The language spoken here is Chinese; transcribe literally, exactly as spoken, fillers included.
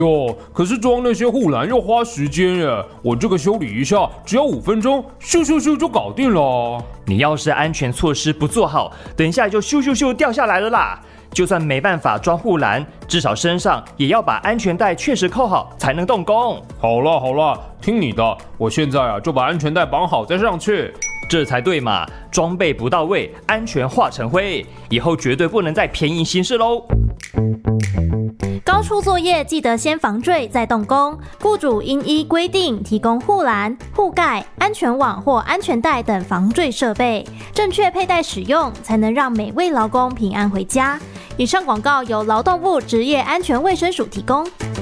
哟，可是装那些护栏要花时间耶，我这个修理一下只要五分钟，咻咻咻就搞定了。 你要是安全措施不做好，等一下就咻咻咻掉下来了啦。就算没办法装护栏，至少身上也要把安全带确实扣好，才能动工。 好了好了，听你的，我现在啊就把安全带绑好再上去。 这才对嘛，装备不到位，安全化成灰，以后绝对不能再便宜行事喽。 高处作业记得先防坠再动工，雇主应依规定提供护栏、护盖、安全网或安全带等防坠设备，正确佩戴使用，才能让每位劳工平安回家。以上广告由劳动部职业安全卫生署提供。